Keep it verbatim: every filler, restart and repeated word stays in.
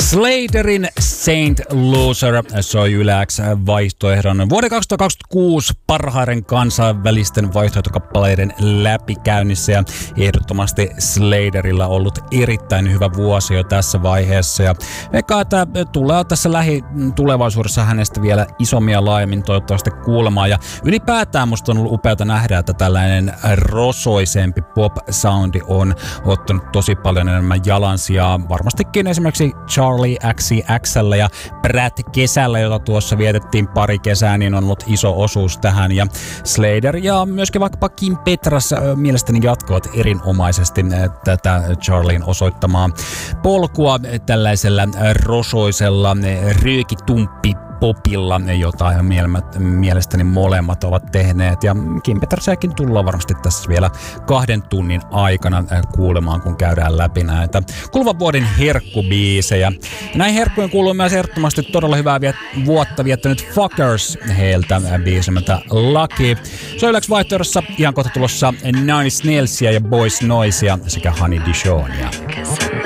Slaterin Saint Loser soi Yle X vaihtoehdon vuoden kaksituhattakaksikymmentäkuusi parhaiden kansainvälisten vaihtoehtokappaleiden läpikäynnissä ja ehdottomasti Slaterilla ollut erittäin hyvä vuosi jo tässä vaiheessa ja veikkaan, että tulee tässä lähitulevaisuudessa hänestä vielä isommin laajemmin toivottavasti kuulemaan ja ylipäätään musta on ollut upeata nähdä, että tällainen rosoisempi pop-soundi on ottanut tosi paljon enemmän jalansijaa varmastikin esimerkiksi Charlie X C X:llä ja Brad kesällä, jota tuossa vietettiin pari kesää, niin on ollut iso osuus tähän. Ja Slater ja myöskin vaikkapa Kim Petras mielestäni jatkoivat erinomaisesti tätä Charlien osoittamaa polkua tällaisella rosoisella ryykitumppi popilla, jota mielestäni molemmat ovat tehneet. Ja Kim Petrasiakin tullaan varmasti tässä vielä kahden tunnin aikana kuulemaan, kun käydään läpi näitä kuluvan vuoden herkkubiisejä. Näin herkkujen kuuluu myös ehdottomasti todella hyvää viet- vuotta viettänyt Fuckers heiltä biisimältä Lucky. Se on yleensä vaihtoehdossa ihan kohta tulossa Nine Snailsia ja Boys Noisea sekä Honey Dijonia.